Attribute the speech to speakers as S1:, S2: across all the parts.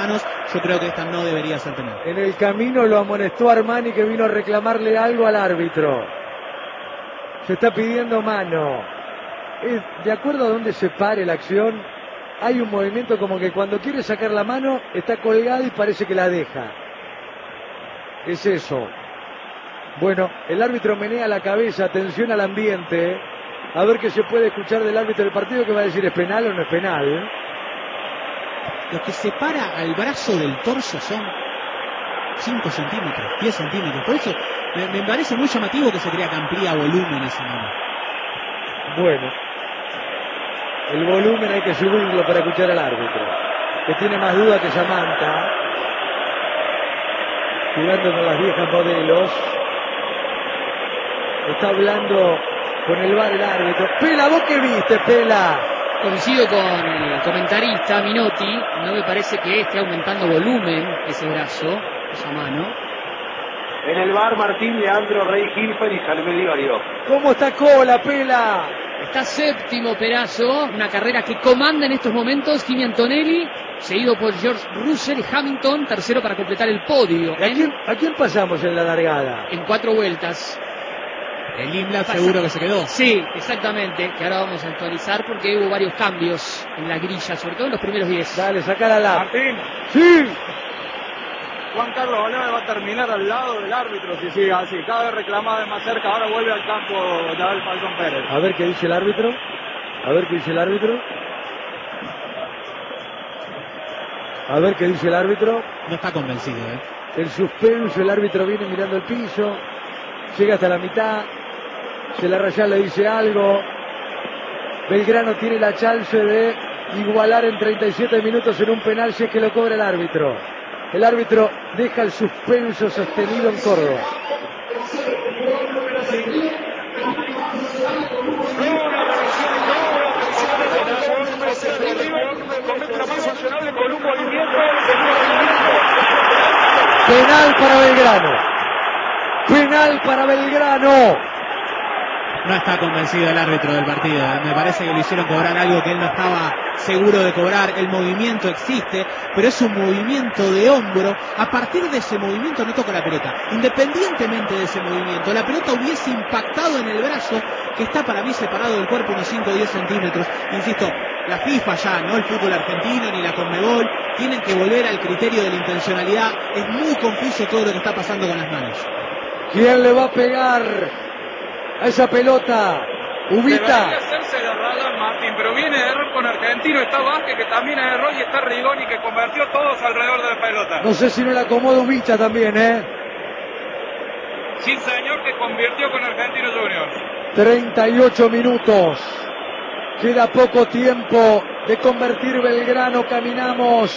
S1: manos. Yo creo que esta no debería ser penal.
S2: En el camino lo amonestó Armani, que vino a reclamarle algo al árbitro. Se está pidiendo mano. De acuerdo a dónde se pare la acción, hay un movimiento como que cuando quiere sacar la mano está colgada y parece que la deja. Es eso. Bueno, el árbitro menea la cabeza, atención al ambiente. A ver qué se puede escuchar del árbitro del partido, que va a decir, ¿es penal o no es penal?
S1: Lo que separa al brazo del torso son 5 centímetros, 10 centímetros. Por eso me parece muy llamativo que se crea que amplía volumen esa mano.
S2: Bueno, el volumen hay que subirlo para escuchar al árbitro, que tiene más duda que Samantha, jugando con las viejas modelos. Está hablando con el VAR el árbitro. Pela, ¿vos qué viste, Pela?
S3: Coincido con el comentarista Minotti, no me parece que esté aumentando volumen ese brazo, esa mano.
S4: En el VAR, Martín Leandro, Rey Gilfer y Salve Divario.
S2: ¿Cómo está Cola, Pela?
S3: Está séptimo Perazo, una carrera que comanda en estos momentos Kimi Antonelli, seguido por George Russell y Hamilton, tercero para completar el podio.
S2: ¿A quién pasamos en la largada?
S3: En 4 vueltas.
S1: El Imla seguro que se quedó.
S3: Sí, exactamente, que ahora vamos a actualizar porque hubo varios cambios en la grilla, sobre todo en los primeros 10.
S2: Dale, saca la lap.
S4: Martín.
S2: Sí.
S4: Juan Carlos Olave va a terminar al lado del árbitro si sigue así. Cada vez reclama de más cerca, ahora vuelve al campo Yael Falcón Pérez.
S2: A ver qué dice el árbitro. A ver qué dice el árbitro. A ver qué dice el árbitro.
S1: No está convencido,
S2: El suspenso, el árbitro viene mirando el piso. Llega hasta la mitad. Se la raya, le dice algo. Belgrano tiene la chance de igualar en 37 minutos en un penal si es que lo cobra el árbitro. El árbitro deja el suspenso sostenido en Córdoba. Penal para Belgrano. Penal para Belgrano.
S1: No está convencido el árbitro del partido. Me parece que le hicieron cobrar algo que él no estaba seguro de cobrar. El movimiento existe, pero es un movimiento de hombro. A partir de ese movimiento no toca la pelota. Independientemente de ese movimiento, la pelota hubiese impactado en el brazo, que está para mí separado del cuerpo unos 5 o 10 centímetros. Insisto, la FIFA ya, no el fútbol argentino ni la Conmebol, tienen que volver al criterio de la intencionalidad. Es muy confuso todo lo que está pasando con las manos.
S2: ¿Quién le va a pegar a esa pelota? Ubita.
S4: Debería hacerse el error, Martín, pero viene de error con Argentino. Está Vázquez, que también es error, y está Rigoni, que convirtió todos alrededor de la pelota.
S2: No sé si no le acomoda Ubita también,
S4: Sí, señor, que convirtió con Argentino Juniors.
S2: 38 minutos. Queda poco tiempo de convertir Belgrano. Caminamos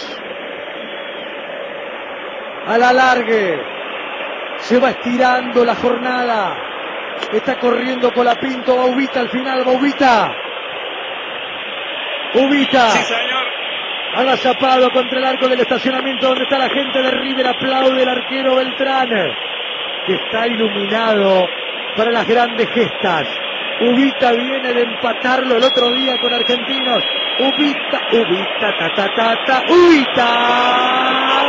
S2: a la largue. Se va estirando la jornada. Está corriendo Colapinto. Va Ubita al final. Va Ubita. Ubita.
S4: Sí, señor.
S2: Agazapado contra el arco del estacionamiento donde está la gente de River. Aplaude el arquero Beltrán, que está iluminado para las grandes gestas. Ubita viene de empatarlo el otro día con Argentinos. Ubita, Ubita.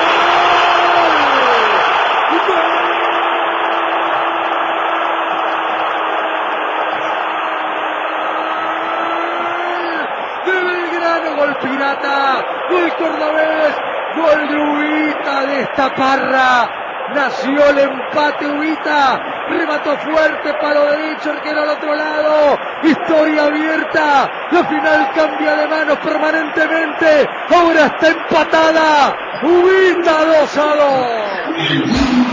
S2: Gol pirata, gol cordobés, gol de Ubita de esta parra. Nació el empate Ubita, remató fuerte, palo derecho, arquero al otro lado. Historia abierta, la final cambia de manos permanentemente. Ahora está empatada. Ubita 2-2.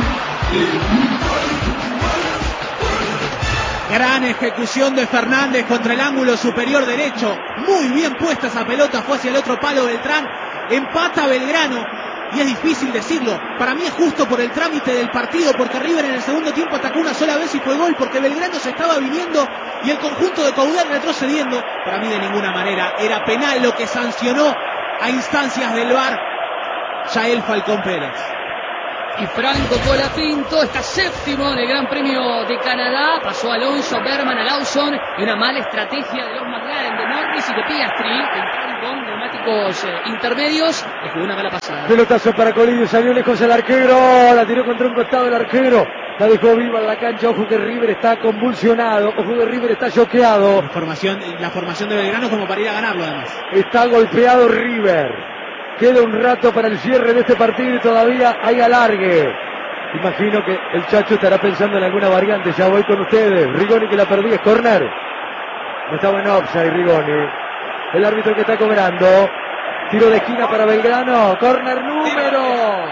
S1: Gran ejecución de Fernández contra el ángulo superior derecho. Muy bien puesta esa pelota, fue hacia el otro palo Beltrán. Empata Belgrano. Y es difícil decirlo. Para mí es justo por el trámite del partido, porque River en el segundo tiempo atacó una sola vez y fue gol, porque Belgrano se estaba viniendo y el conjunto de Coudet retrocediendo. Para mí de ninguna manera era penal lo que sancionó a instancias del VAR Yael Falcón Pérez.
S3: Y Franco Colapinto está séptimo en el Gran Premio de Canadá. Pasó Alonso, Berman, a Lawson. Y una mala estrategia de los McLaren, de Norris y de Piastri, que entraron con neumáticos neumáticos intermedios, le jugó una mala pasada.
S2: Pelotazo para Colidio, salió lejos el arquero, la tiró contra un costado el arquero, la dejó viva en la cancha. Ojo que River está convulsionado, ojo que River está choqueado.
S1: La formación de Belgrano como para ir a ganarlo además.
S2: Está golpeado River. Queda un rato para el cierre de este partido y todavía hay alargue. Imagino que el Chacho estará pensando en alguna variante. Ya voy con ustedes. Rigoni que la perdí, es córner. No estaba en offside Rigoni. El árbitro que está cobrando. Tiro de esquina para Belgrano. Córner número.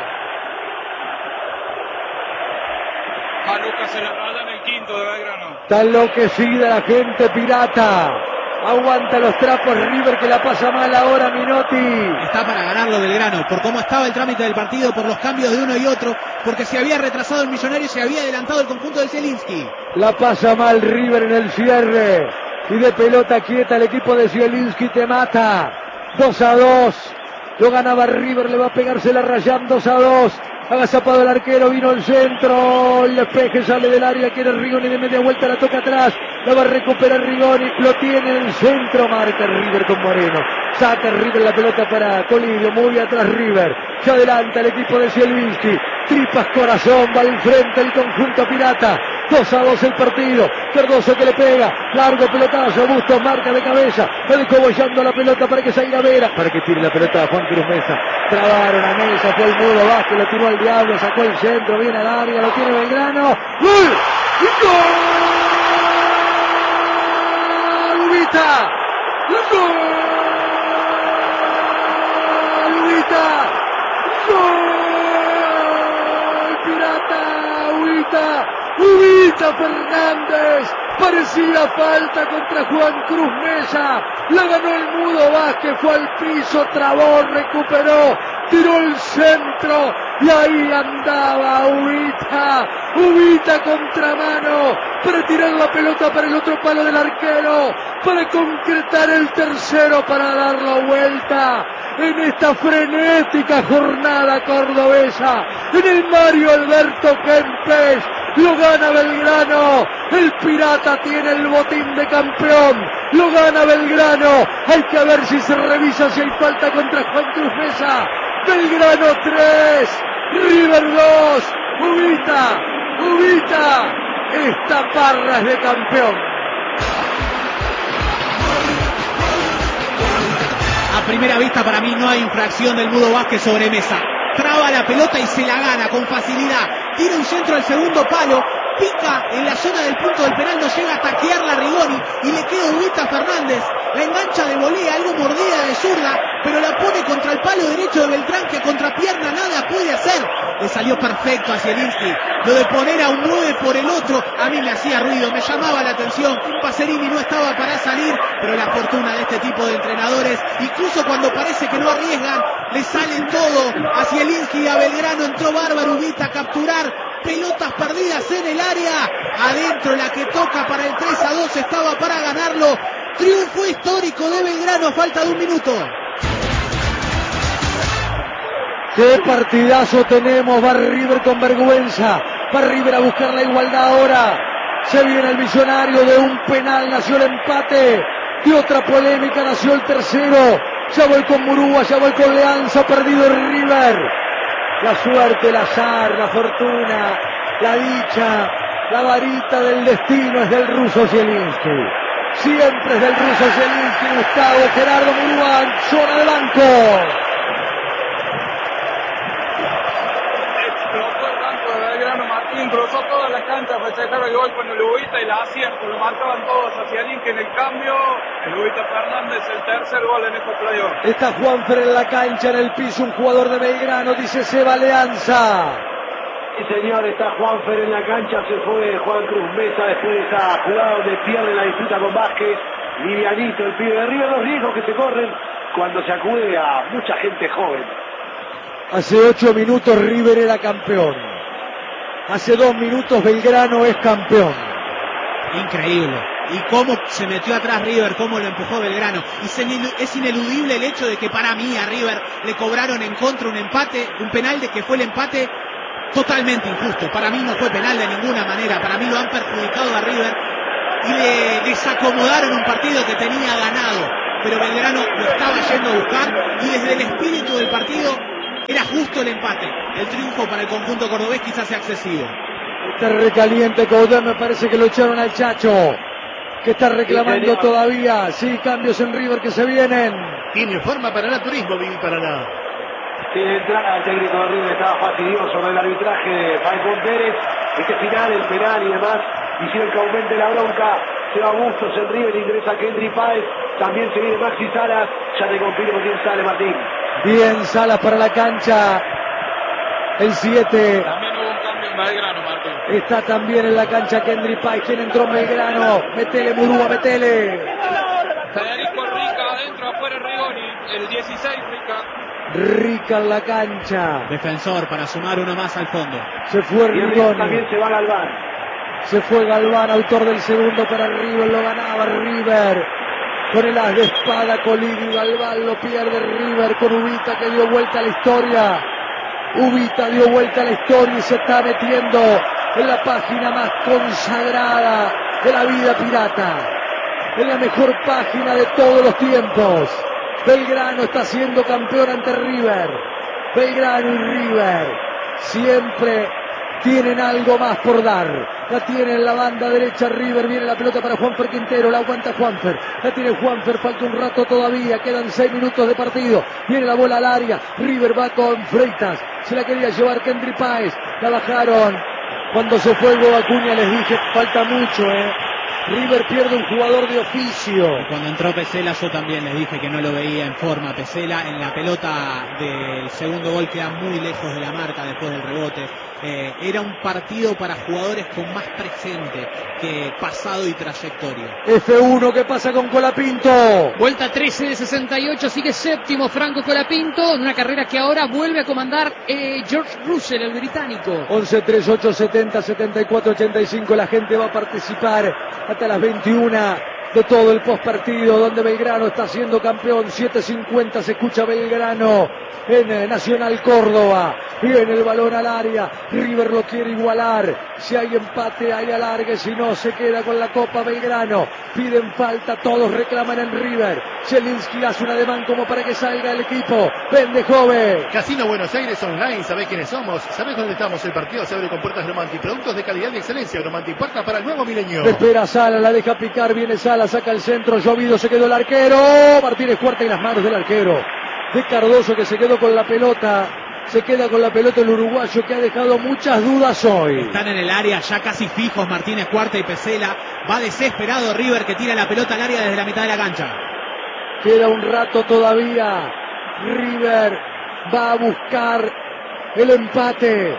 S4: Maluca se la raya en el quinto de Belgrano.
S2: Está enloquecida la gente pirata. Aguanta los trapos River que la pasa mal ahora Minotti.
S1: Está para ganarlo Belgrano, por cómo estaba el trámite del partido, por los cambios de uno y otro, porque se había retrasado el Millonario y se había adelantado el conjunto del Zielinski.
S2: La pasa mal River en el cierre. Y de pelota quieta el equipo de Zielinski te mata. 2-2. Lo ganaba River, le va a pegarse la Rayán 2-2. Agazapado el arquero, vino el centro, el despeje sale del área, quiere Rigoni de media vuelta, la toca atrás, la va a recuperar Rigoni, lo tiene en el centro, marca River con Moreno, saca River la pelota para Colidio, muy atrás River, se adelanta el equipo de Zielinski, tripas corazón, va al frente el conjunto pirata, 2-2 el partido, Cardoso que le pega, largo pelotazo, Bustos marca de cabeza, lo dejó bollando la pelota para que salga Vera, para que tire la pelota a Juan Cruz Mesa, trabaron a Mesa, fue el Mudo Vázquez, lo tiró al diablo, sacó el centro, viene al área, lo tiene Belgrano, ¡gol! ¡Gol! ¡Ubita! ¡Gol! ¡Ubita! ¡Gol! ¡Pirata! ¡Ubita! ¡Ubita Fernández! Parecía falta contra Juan Cruz Mesa. La ganó el Mudo Vázquez, fue al piso, trabó, recuperó, tiró el centro y ahí andaba Ubita. Ubita contramano para tirar la pelota para el otro palo del arquero, para concretar el tercero, para dar la vuelta en esta frenética jornada cordobesa. En el Mario Alberto Kempes lo gana Belgrano, el Pirata tiene el botín de campeón, lo gana Belgrano, hay que ver si se revisa si hay falta contra Juan Cruz Mesa. Belgrano 3, River 2, Ubita, esta parra es de campeón.
S1: A primera vista para mí no hay infracción del Mudo Vázquez sobre Mesa. Traba la pelota y se la gana con facilidad. Tira un centro al segundo palo, pica en la zona del punto del penal, no llega a taquearla Rigoni y le queda Ubita Fernández. La engancha de volea, algo mordida de zurda, pero la pone contra el palo derecho de Beltrán, que a contrapierna nada puede hacer. Le salió perfecto a Zielinski. Lo de poner a un 9 por el otro, a mí me hacía ruido, me llamaba la atención. Pacerini no estaba para salir, pero la fortuna de este tipo de entrenadores, incluso cuando parece que no arriesgan, le salen todo a Zielinski y a Belgrano. Entró bárbaro Ubita a capturar pelotas perdidas en el área. Adentro la que toca para el 3-2, estaba para ganarlo. Triunfo histórico de Belgrano a falta de un minuto.
S2: ¡Qué partidazo tenemos! Va River con vergüenza. Va River a buscar la igualdad ahora. Se viene el Millonario, de un penal nació el empate. De otra polémica nació el tercero. Ya voy con Murúa, ya voy con Leanza. Perdido el River. La suerte, el azar, la fortuna, la dicha, la varita del destino es del ruso Zielinski. Siempre es del ruso Zielinski. Gustavo Gerardo Murúa, zona de banco.
S4: Explotó el banco de Belgrano, Martín cruzó toda la cancha para festejar el gol con el Ubita y la acierto, lo marcaban todos hacia Zielinski. En el cambio, el Ubita Fernández, el tercer gol en estos playoffs.
S2: Está Juanfer en la cancha, en el piso, un jugador de Belgrano, dice Seba Leanza.
S5: Sí, señor, está Juanfer en la cancha, se fue Juan Cruz Mesa después de esa jugada donde pierde la disputa con Vázquez. Livianito el pibe de River, los riesgos que se corren cuando se acude a mucha gente joven.
S2: Hace 8 minutos River era campeón. Hace 2 minutos Belgrano es campeón.
S1: Increíble. Y cómo se metió atrás River, cómo lo empujó Belgrano. Y es ineludible el hecho de que para mí a River le cobraron en contra un empate, un penal de que fue el empate totalmente injusto. Para mí no fue penal de ninguna manera. Para mí lo han perjudicado a River y le desacomodaron un partido que tenía ganado. pero Belgrano lo estaba yendo a buscar y desde el espíritu del partido era justo el empate. El triunfo para el conjunto cordobés quizás sea excesivo.
S2: Está recaliente Coudet, me parece que lo echaron al Chacho, que está reclamando todavía. Sí, cambios en River que se vienen.
S6: Tiene forma Paraná Turismo, Vivi Paraná.
S5: Sí, de entrada el técnico de River estaba fastidioso con el arbitraje de Falcón Pérez. Este final, el penal y demás, hicieron que aumente la bronca. Se va Bustos en River, ingresa Kendry Páez. También se viene Maxi Salas. Ya te confirmo quién sale, Martín.
S2: Bien, Salas para la cancha. El 7.
S4: También hubo un cambio en Belgrano, Martín.
S2: Está también en la cancha Kendry Páez. ¿Quién entró en Belgrano? Metele, Murúa, metele.
S4: Federico Rica, adentro, afuera Rigoni. El 16, Rica.
S2: Rica en la cancha.
S1: Defensor para sumar uno más al fondo.
S2: Se fue
S5: Y en River
S2: Rigoni.
S5: también se va Galván.
S2: Se fue Galván, autor del segundo para River. Lo ganaba River. Con el as de espada, Colidio y Galván lo pierde River con Ubita, que dio vuelta a la historia. Ubita dio vuelta a la historia y se está metiendo en la página más consagrada de la vida pirata. En la mejor página de todos los tiempos. Belgrano está siendo campeón ante River. Belgrano y River siempre tienen algo más por dar. La tiene en la banda derecha River, viene la pelota para Juanfer Quintero, la aguanta Juanfer, la tiene Juanfer, falta un rato todavía, quedan 6 minutos de partido, viene la bola al área, River va con Freitas, se la quería llevar Kendry Páez, la bajaron, cuando se fue el Boba Acuña les dije, falta mucho, River pierde un jugador de oficio.
S1: Y cuando entró Pesela yo también les dije que no lo veía en forma. Pesela en la pelota del segundo gol queda muy lejos de la marca después del rebote. Era un partido para jugadores con más presente que pasado y trayectoria.
S2: F1, ¿qué pasa con Colapinto?
S3: Vuelta 13 de 68, sigue séptimo Franco Colapinto, en una carrera que ahora vuelve a comandar George Russell, el británico.
S2: 11, 3, 8, 70, 74, 85, la gente va a participar hasta las 21 de todo el postpartido, donde Belgrano está siendo campeón. 7:50 se escucha Belgrano en Nacional Córdoba. Viene el balón al área, River lo quiere igualar. Si hay empate hay alargue, si no se queda con la Copa Belgrano. Piden falta, todos reclaman en River. Zielinski hace un ademán como para que salga el equipo. Vende joven.
S6: Casino Buenos Aires Online, ¿sabés quiénes somos? ¿Sabés dónde estamos? El partido se abre con puertas Romanti. Productos de calidad y excelencia. Romanti, puertas para el nuevo milenio.
S2: Espera Sala, la deja picar, viene Sala, saca el centro, llovido, se quedó el arquero. Martínez Cuarta en las manos del arquero. De Cardoso, que se quedó con la pelota. Se queda con la pelota el uruguayo, que ha dejado muchas dudas hoy.
S1: Están en el área ya casi fijos Martínez Cuarta y Pesela. Va desesperado River, que tira la pelota al área desde la mitad de la cancha.
S2: Queda un rato todavía. River va a buscar el empate.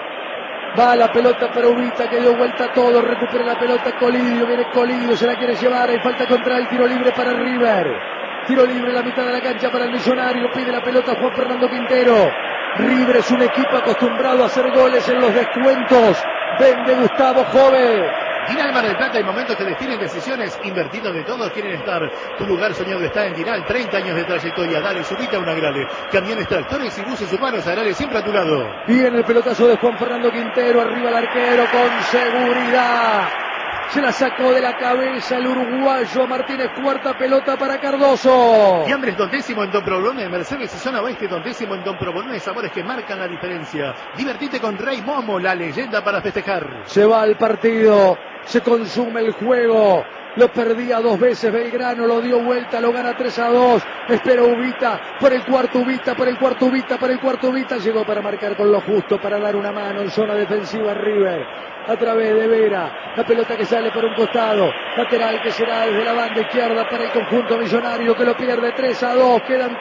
S2: Va la pelota para Ubita, que dio vuelta a todo. Recupera la pelota Colidio. Viene Colidio, se la quiere llevar. Hay falta contra el tiro libre para River. Tiro libre en la mitad de la cancha para el Millonario. Pide la pelota Juan Fernando Quintero. River es un equipo acostumbrado a hacer goles en los descuentos. Vende Gustavo Jove.
S6: Dinal Mar del Plata, hay momentos que definen decisiones. Invertidos de todos quieren estar. Tu lugar soñado está en Dinal. 30 años de trayectoria. Dale, subite a una grale. Camiones, tractores y buses urbanos. Agrale siempre a tu lado.
S2: Viene el pelotazo de Juan Fernando Quintero. Arriba el arquero con seguridad. Se la sacó de la cabeza el uruguayo Martínez Cuarta, pelota para Cardoso.
S6: Fiambres Don Décimo en Don Provolone, Mercedes y Zona Oeste Don Décimo en Don Provolone, sabores que marcan la diferencia. Divertite con Rey Momo, la leyenda para festejar.
S2: Se va al partido, se consume el juego. Lo perdía 2 veces Belgrano, lo dio vuelta, lo gana 3-2. Espera Ubita, por el cuarto Ubita, por el cuarto Ubita, por el cuarto Ubita. Llegó para marcar con lo justo, para dar una mano en zona defensiva River. A través de Vera, la pelota que sale por un costado, lateral que será desde la banda izquierda para el conjunto millonario, que lo pierde 3-2. Quedan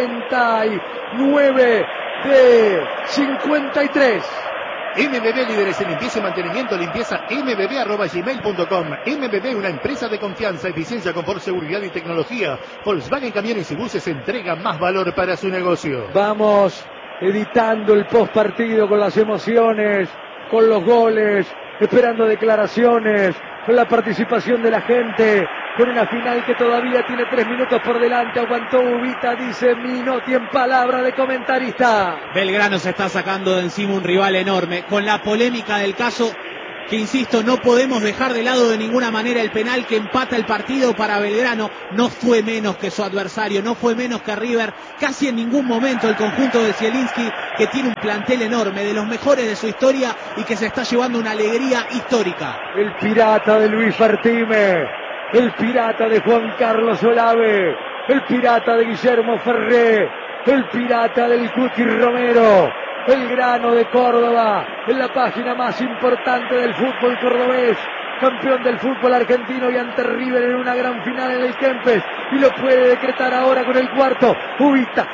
S2: 49 de 53.
S6: MBB, líderes en limpieza y mantenimiento, limpieza mbb@gmail.com. MBB, una empresa de confianza, eficiencia, confort, seguridad y tecnología. Volkswagen Camiones y Buses entrega más valor para su negocio.
S2: Vamos editando el postpartido con las emociones, con los goles, esperando declaraciones, con la participación de la gente, con una final que todavía tiene 3 minutos por delante. Aguantó Ubita, dice Minotti en palabra de comentarista.
S1: Belgrano se está sacando de encima un rival enorme. Con la polémica del caso, que insisto, no podemos dejar de lado de ninguna manera el penal que empata el partido para Belgrano. No fue menos que su adversario, no fue menos que River, casi en ningún momento el conjunto de Zielinski, que tiene un plantel enorme, de los mejores de su historia y que se está llevando una alegría histórica.
S2: El pirata de Luis Fartime, el pirata de Juan Carlos Olave, el pirata de Guillermo Ferré, el pirata del Cuti Romero, Belgrano de Córdoba, en la página más importante del fútbol cordobés, campeón del fútbol argentino y ante River en una gran final en el Kempes, y lo puede decretar ahora con el cuarto. Ubita,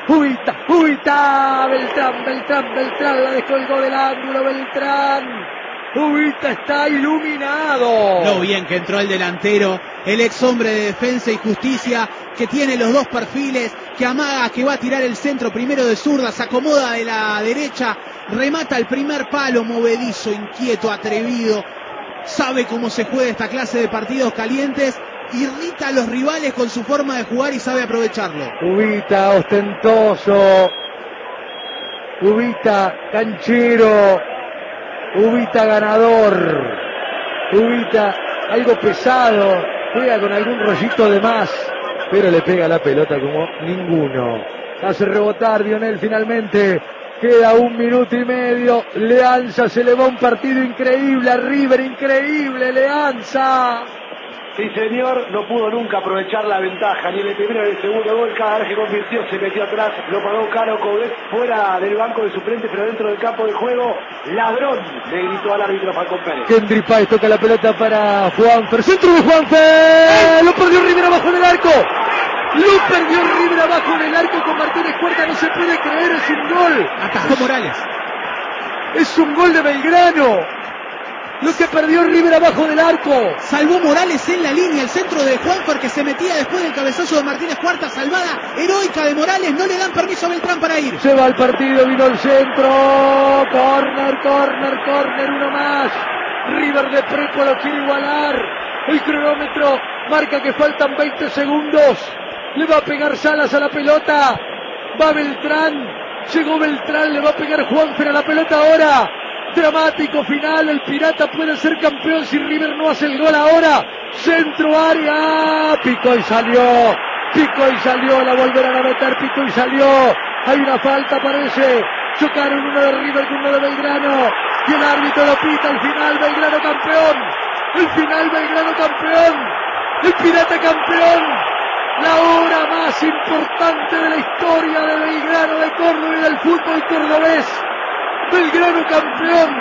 S2: Beltrán, la descolgó del ángulo, Beltrán. Ubita está iluminado.
S1: Lo bien que entró el delantero, el ex hombre de Defensa y Justicia, que tiene los dos perfiles, que amaga, que va a tirar el centro primero de zurda, se acomoda de la derecha, remata el primer palo, movedizo, inquieto, atrevido, sabe cómo se juega esta clase de partidos calientes, irrita a los rivales con su forma de jugar y sabe aprovecharlo.
S2: Ubita ostentoso, Ubita canchero, Ubita ganador, Ubita algo pesado, juega con algún rollito de más, pero le pega la pelota como ninguno. Hace rebotar Dionel finalmente. Queda 1 minuto y medio. Leanza se le va un partido increíble a River, increíble Leanza.
S5: Sí, señor, no pudo nunca aprovechar la ventaja, ni en el primero ni en el segundo gol. Cada vez que convirtió se metió atrás, lo pagó caro. Coudet fuera del banco de suplentes, pero dentro del campo de juego. Ladrón, le gritó al árbitro Falcón Pérez.
S2: Kendry Páez toca la pelota para Juanfer, centro de Juanfer, lo perdió River abajo del arco. Lo perdió River abajo del arco con Martínez Cuarta, no se puede creer, es un gol.
S1: Atajó Morales.
S2: Es un gol de Belgrano. Lo que perdió River abajo del arco.
S1: Salvó Morales en la línea, el centro de Juanfer que se metía después del cabezazo de Martínez Cuarta, salvada heroica de Morales, no le dan permiso a Beltrán para ir.
S2: Se va el partido, vino el centro, corner, uno más. River de Prepo lo quiere igualar. El cronómetro marca que faltan 20 segundos. Le va a pegar Salas a la pelota. Va Beltrán. Llegó Beltrán, le va a pegar Juanfer a la pelota ahora. Dramático final, el Pirata puede ser campeón si River no hace el gol ahora. Centro área, picó y salió, la volverán a meter, picó y salió. Hay una falta parece, chocaron uno de River con uno de Belgrano. Y el árbitro lo pita, al final Belgrano campeón. El final Belgrano campeón. El Pirata campeón. La hora más importante de la historia de Belgrano de Córdoba y del fútbol cordobés. Belgrano campeón,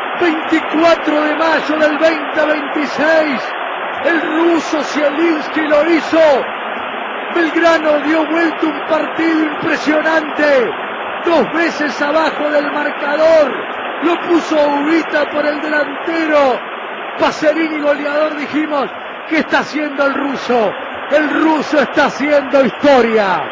S2: 24 de mayo del 2026, el ruso Zielinski lo hizo. Belgrano dio vuelta un partido impresionante, 2 veces abajo del marcador, lo puso Ubita por el delantero, Pacerini goleador, dijimos, ¿qué está haciendo el ruso? El ruso está haciendo historia,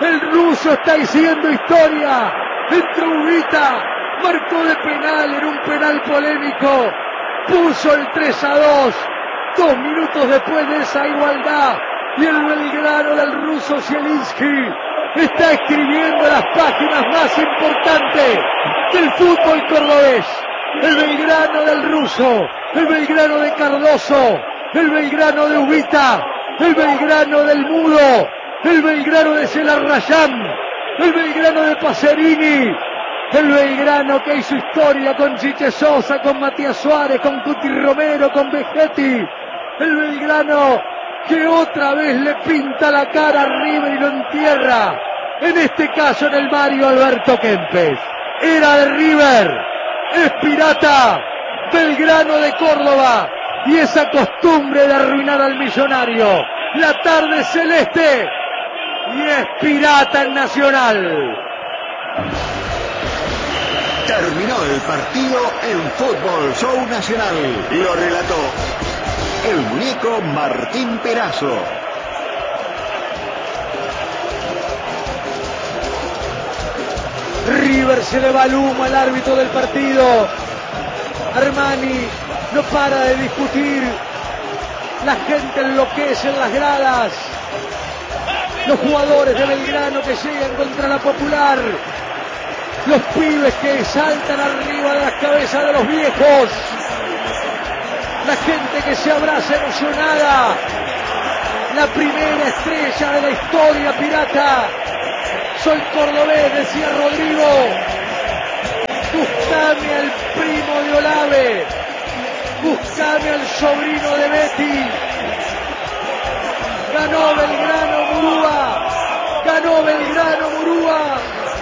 S2: entró Ubita, marcó de penal, era un penal polémico, puso el 3-2, 2 minutos después de esa igualdad, y el Belgrano del ruso Zielinski está escribiendo las páginas más importantes del fútbol cordobés. El Belgrano del ruso, el Belgrano de Cardoso, el Belgrano de Ubita, el Belgrano del Mudo, el Belgrano de Celarrayán, el Belgrano de Pacerini, el Belgrano que hizo historia con Chiche Sosa, con Matías Suárez, con Cuti Romero, con Vegetti. El Belgrano que otra vez le pinta la cara a River y lo entierra. En este caso en el Mario Alberto Kempes. Era de River, es Pirata, Belgrano de Córdoba. Y esa costumbre de arruinar al millonario. La tarde celeste y es Pirata en Nacional.
S7: Terminó el partido en Fútbol Show Nacional. Lo relató el muñeco Martín Perazo.
S2: River se le va el humo al árbitro del partido. Armani no para de discutir. La gente enloquece en las gradas. Los jugadores de Belgrano que llegan contra la Popular. Los pibes que saltan arriba de las cabezas de los viejos. La gente que se abraza emocionada. La primera estrella de la historia pirata. Soy cordobés, decía Rodrigo. Buscame al primo de Olave. Buscame al sobrino de Betty. Ganó Belgrano Murúa. Ganó Belgrano Murúa.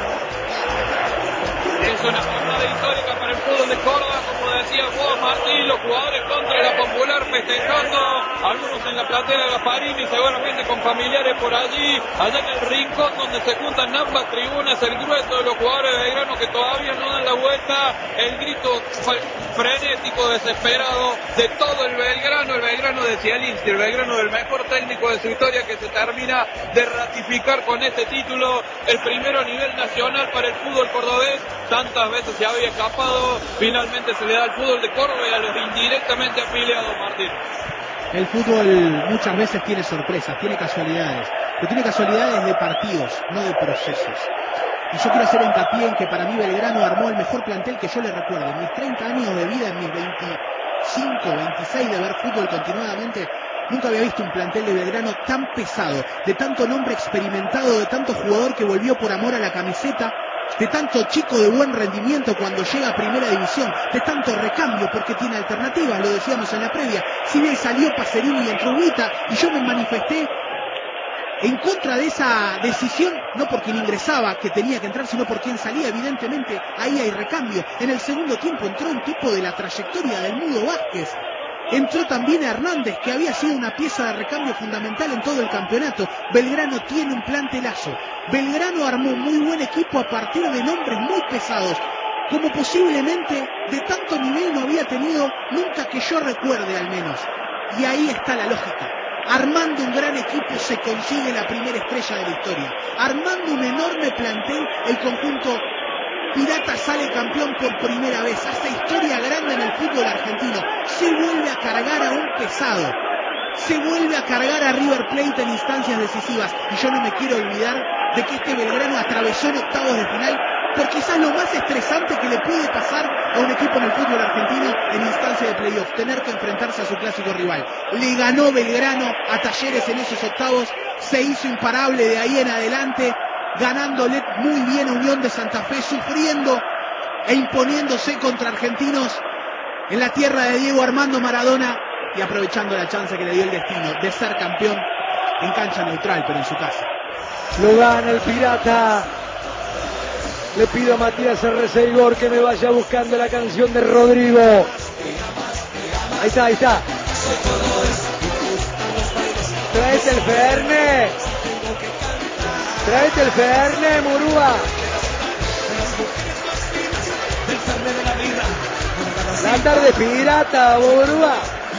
S4: Es una jornada histórica para el fútbol de Córdoba, como decía vos, Martín, los jugadores contra la Popular festejando, algunos en la platea de Gasparini, seguramente con familiares por allí, allá en el rincón donde se juntan ambas tribunas, el grueso de los jugadores de Belgrano que todavía no dan la vuelta, el grito frenético, desesperado de todo el Belgrano de Zielinski, el Belgrano del mejor técnico de su historia, que se termina de ratificar con este título, el primero a nivel nacional para el fútbol cordobés. Tantas veces se había escapado, finalmente se le da al fútbol de Córdoba y a los indirectamente afiliados, Martín.
S1: El fútbol muchas veces tiene sorpresas, tiene casualidades, pero tiene casualidades de partidos, no de procesos. Y yo quiero hacer hincapié en que para mí Belgrano armó el mejor plantel que yo le recuerdo. En mis 30 años de vida, en mis 25, 26 de ver fútbol continuadamente, nunca había visto un plantel de Belgrano tan pesado, de tanto nombre experimentado, de tanto jugador que volvió por amor a la camiseta, de tanto chico de buen rendimiento cuando llega a primera división, de tanto recambio porque tiene alternativas, lo decíamos en la previa. Si bien salió Pacerini y entró Huita, y yo me manifesté en contra de esa decisión, no por quien ingresaba que tenía que entrar, sino por quien salía. Evidentemente ahí hay recambio. En el segundo tiempo entró un tipo de la trayectoria del Mudo Vázquez. Entró también Hernández, que había sido una pieza de recambio fundamental en todo el campeonato. Belgrano tiene un plantelazo. Belgrano armó un muy buen equipo a partir de nombres muy pesados, como posiblemente de tanto nivel no había tenido nunca que yo recuerde, al menos. Y ahí está la lógica. Armando un gran equipo se consigue la primera estrella de la historia. Armando un enorme plantel, el conjunto pirata sale campeón por primera vez. Hace historia grande en el fútbol argentino. Se vuelve a cargar a un pesado. Se vuelve a cargar a River Plate en instancias decisivas. Y yo no me quiero olvidar de que este Belgrano atravesó en octavos de final por quizás lo más estresante que le puede pasar a un equipo en el fútbol argentino en instancia de playoff, tener que enfrentarse a su clásico rival. Le ganó Belgrano a Talleres en esos octavos, se hizo imparable de ahí en adelante, ganándole muy bien a Unión de Santa Fe, sufriendo e imponiéndose contra Argentinos en la tierra de Diego Armando Maradona y aprovechando la chance que le dio el destino de ser campeón en cancha neutral, pero en su casa.
S2: Lo gana el Pirata. Le pido a Matías Arreceigor que me vaya buscando la canción de Rodrigo. Ahí está, ahí está. Traete el Ferne. Traete el Ferne, Murúa. La tarde pirata, Murúa.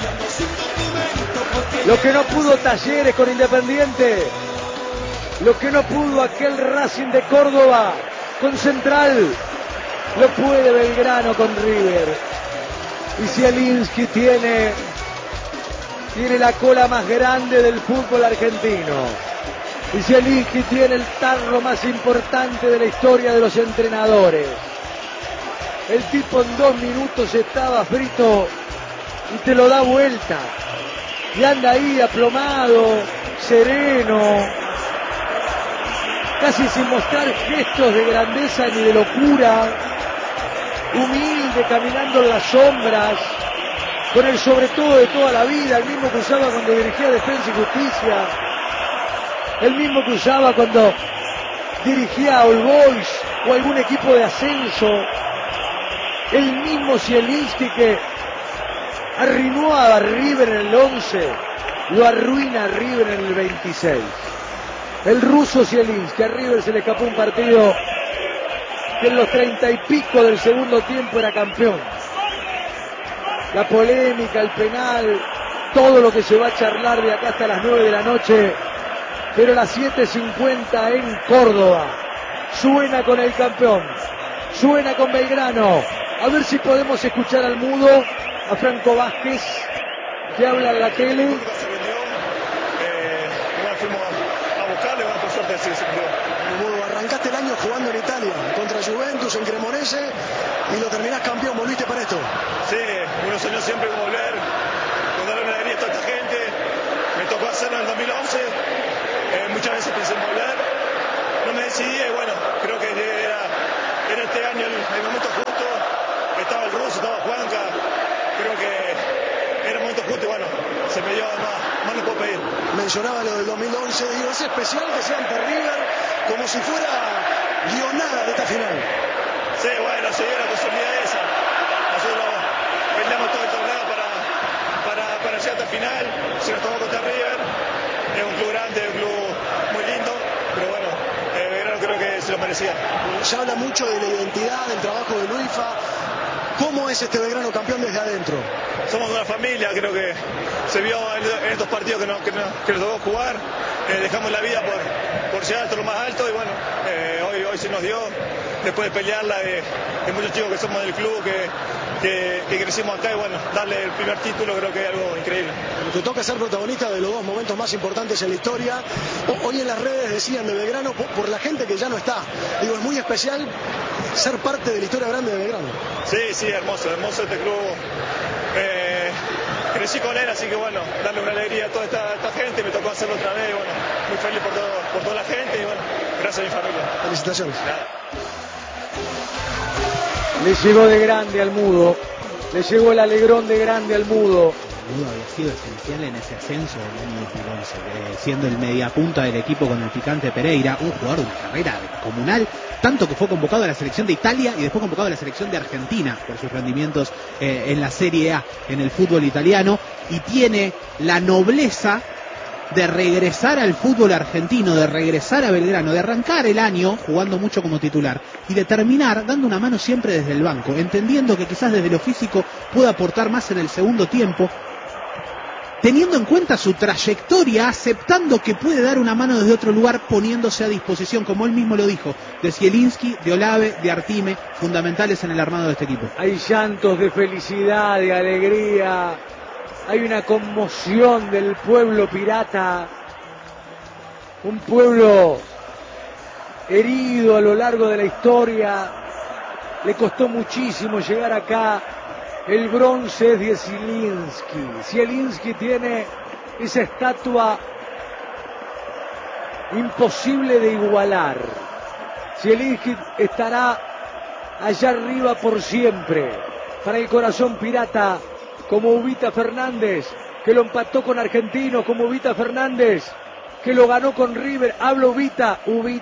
S2: Lo que no pudo Talleres con Independiente. Lo que no pudo aquel Racing de Córdoba con Central, lo puede Belgrano con River. Y Zielinski tiene la cola más grande del fútbol argentino. Y Zielinski tiene el tarro más importante de la historia de los entrenadores. El tipo en 2 minutos estaba frito y te lo da vuelta. Y anda ahí aplomado, sereno, casi sin mostrar gestos de grandeza ni de locura, humilde, caminando en las sombras, con el sobre todo de toda la vida, el mismo que usaba cuando dirigía Defensa y Justicia, el mismo que usaba cuando dirigía a All Boys o algún equipo de ascenso, el mismo Zielinski que arruinó a River en el 11, lo arruina a River en el 26. El ruso Zielinski, a River se le escapó un partido que en los 30 y pico del segundo tiempo era campeón. La polémica, el penal, todo lo que se va a charlar de acá hasta las 9 de la noche, pero a las 7:50 en Córdoba, suena con el campeón, suena con Belgrano. A ver si podemos escuchar al Mudo, a Franco Vázquez, que habla en la tele.
S8: Arrancaste el año jugando en Italia contra Juventus en Cremonese y lo terminás campeón, volviste para esto.
S9: Sí, uno soñó siempre con volver,
S8: especial que sea ante River, como si fuera guionada de esta final.
S9: Sí, bueno, se dio la posibilidad esa. Nosotros peleamos todo el torneo para llegar hasta el final. Se nos tomó contra River. Es un club grande, un club muy lindo, pero bueno, Belgrano creo que se lo merecía.
S8: Se habla mucho de la identidad, del trabajo de Luifa. ¿Cómo es este Belgrano campeón desde adentro?
S9: Somos una familia, creo que se vio en estos partidos que nos tocó jugar. Dejamos la vida por llegar hasta lo más alto y bueno, hoy se nos dio, después de pelearla de muchos chicos que somos del club, que crecimos acá y bueno, darle el primer título creo que es algo increíble.
S8: Te toca ser protagonista de los dos momentos más importantes en la historia. Hoy en las redes decían de Belgrano, por la gente que ya no está. Digo, es muy especial ser parte de la historia grande de Belgrano.
S9: Sí, hermoso este club. Crecí con él, así que bueno, darle una alegría a toda esta gente, me tocó hacerlo otra vez y bueno, muy feliz por toda la gente y bueno, gracias a mi familia.
S8: Felicitaciones.
S2: Le llegó de grande al Mudo, le llegó el alegrón de grande al Mudo.
S1: Mudo había sido esencial en ese ascenso del año 2011, siendo el mediapunta del equipo con el Picante Pereira, un jugador de una carrera descomunal, tanto que fue convocado a la selección de Italia y después convocado a la selección de Argentina por sus rendimientos en la Serie A, en el fútbol italiano, y tiene la nobleza de regresar al fútbol argentino, de regresar a Belgrano, de arrancar el año jugando mucho como titular y de terminar dando una mano siempre desde el banco, entendiendo que quizás desde lo físico pueda aportar más en el segundo tiempo, teniendo en cuenta su trayectoria, aceptando que puede dar una mano desde otro lugar, poniéndose a disposición, como él mismo lo dijo, de Zielinski, de Olave, de Artime, fundamentales en el armado de este equipo.
S2: Hay llantos de felicidad, de alegría, hay una conmoción del pueblo pirata, un pueblo herido a lo largo de la historia, le costó muchísimo llegar acá. El bronce es de Zielinski. Zielinski tiene esa estatua imposible de igualar. Zielinski estará allá arriba por siempre. Para el corazón pirata, como Ubita Fernández, que lo empató con Argentinos, como Ubita Fernández, que lo ganó con River. Hablo Ubita.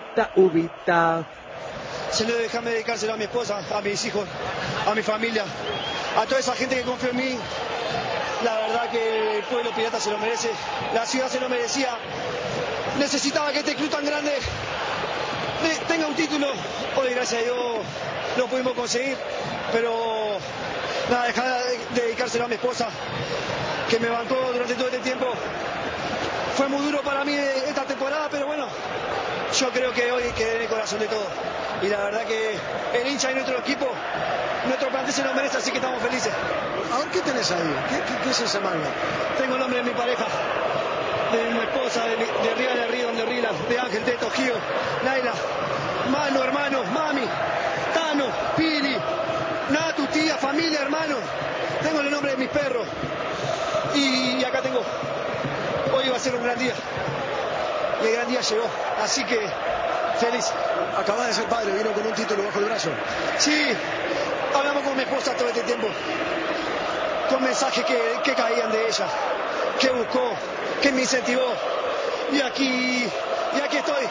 S10: Déjame dedicárselo a mi esposa, a mis hijos, a mi familia, a toda esa gente que confió en mí. La verdad que el pueblo pirata se lo merece, la ciudad se lo merecía. Necesitaba que este club tan grande tenga un título. Hoy, gracias a Dios, lo pudimos conseguir. Pero nada, dejar de dedicárselo a mi esposa, que me bancó durante todo este tiempo. Fue muy duro para mí esta temporada, pero bueno, yo creo que hoy quedé en el corazón de todos. Y la verdad que el hincha y nuestro equipo, nuestro plantel se lo merece, así que estamos felices.
S8: A ver, ¿qué tenés ahí? ¿Qué es esa manga?
S10: Tengo el nombre de mi pareja, de mi esposa, de Riva de Río, de Rila, de Ángel, Teto, Gio, Laila, Manu, hermano, Mami, Tano, Pili, Natu, tía, familia, hermano. Tengo el nombre de mis perros. Y acá tengo. Hoy va a ser un gran día. Y el gran día llegó. Así que feliz.
S8: Acabás de ser padre, vino con un título bajo el brazo.
S10: Sí, hablamos con mi esposa todo este tiempo. Con mensajes que caían de ella. Que buscó, que me incentivó. Y aquí estoy.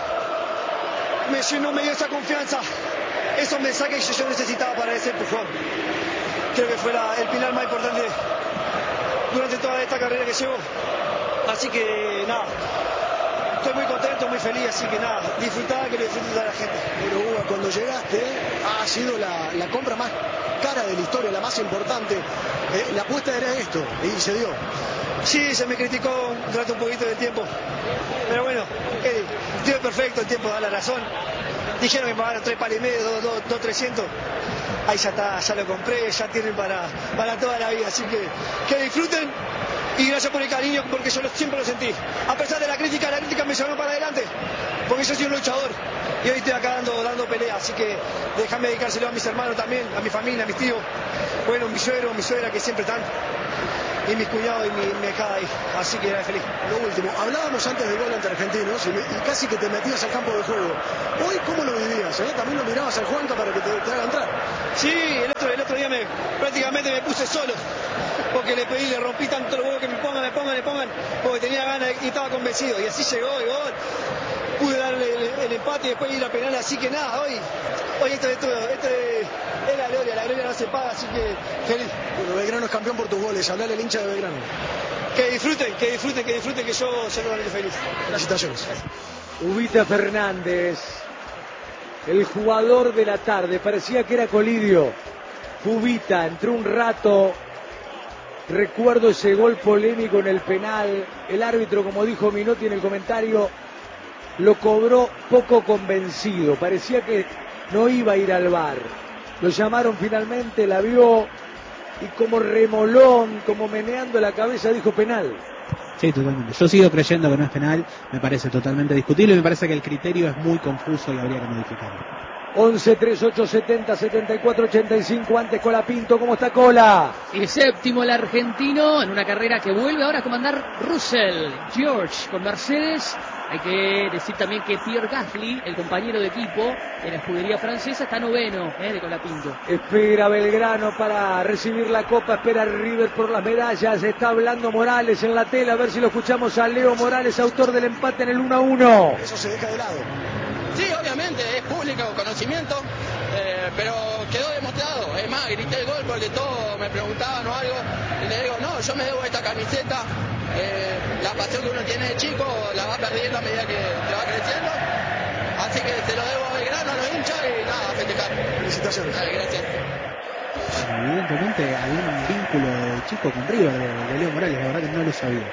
S10: Me dio esa confianza. Esos mensajes que yo necesitaba para ese empujón. Creo que fue el pilar más importante durante toda esta carrera que llevo. Así que nada, estoy muy contento, muy feliz, así que nada, disfrutá, que lo disfrute toda la gente.
S8: Pero Hugo, cuando llegaste, ha sido la compra más cara de la historia, la más importante. La apuesta era esto, y se dio.
S10: Sí, se me criticó durante un poquito de tiempo, pero bueno, el tiempo perfecto, el tiempo da la razón. Dijeron que me pagaron 3 palos y medio, 2.300. Ahí ya está, ya lo compré, ya tienen para toda la vida, así que disfruten. Y gracias por el cariño, porque yo siempre lo sentí. A pesar de la crítica me llevaron para adelante, porque yo soy un luchador. Y hoy estoy acá dando pelea, así que déjame dedicárselo a mis hermanos también, a mi familia, a mis tíos. Bueno, mi suegro, mi suegra, que siempre están. Y mis cuñados y mi hijada ahí, así que era feliz.
S8: Lo último, hablábamos antes del gol ante Argentinos y casi que te metías al campo de juego. Hoy, ¿cómo lo vivías? También lo mirabas al Juanca para que te haga entrar.
S10: Sí, el otro día prácticamente me puse solo, porque le rompí tanto los huevos que me pongan, porque tenía ganas y estaba convencido. Y así llegó el gol. pude darle el empate y después ir a penal, así que nada, hoy esto es la gloria no se paga, así que feliz.
S8: Bueno, Belgrano es campeón por tus goles, hablale al hincha de Belgrano.
S10: Que disfruten, que yo solamente feliz.
S8: Felicitaciones.
S2: Ubita Fernández, el jugador de la tarde, parecía que era Colidio. Ubita entró un rato, recuerdo ese gol polémico en el penal, el árbitro, como dijo Minotti en el comentario, lo cobró poco convencido, parecía que no iba a ir al VAR. Lo llamaron finalmente, la vio y como remolón, como meneando la cabeza dijo penal.
S1: Sí, totalmente. Yo sigo creyendo que no es penal, me parece totalmente discutible y me parece que el criterio es muy confuso y habría que modificarlo.
S2: 11, 38, 70, 74, 85, antes Colapinto, ¿cómo está Cola?
S3: Y séptimo el argentino en una carrera que vuelve ahora a comandar Russell, George con Mercedes. Hay que decir también que Pierre Gasly, el compañero de equipo en la escudería francesa, está noveno de Colapinto.
S2: Espera Belgrano para recibir la copa, espera River por las medallas, está hablando Morales en la tela, a ver si lo escuchamos a Leo Morales, autor del empate en el 1-1.
S8: Eso se deja de lado.
S11: Sí, obviamente, es público conocimiento, pero quedó demostrado. Es más, grité el gol porque todos me preguntaban o algo, y le digo, no, yo me debo esta camiseta. La pasión que uno tiene de chico la va perdiendo a medida que va creciendo. Así que se lo debo a Belgrano, a los hinchas, y nada, a festejar.
S8: Felicitaciones.
S11: Gracias.
S1: Evidentemente había un vínculo de chico con River de Leo Morales, la verdad que no lo sabía.